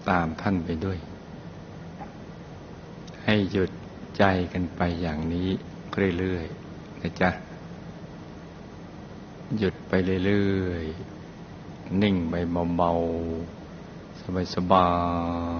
ตามท่านไปด้วย ให้หยุดใจกันไปอย่างนี้เรื่อยๆนะจ๊ะหยุดไปเรื่อยๆนิ่งไปเบาๆสบายๆ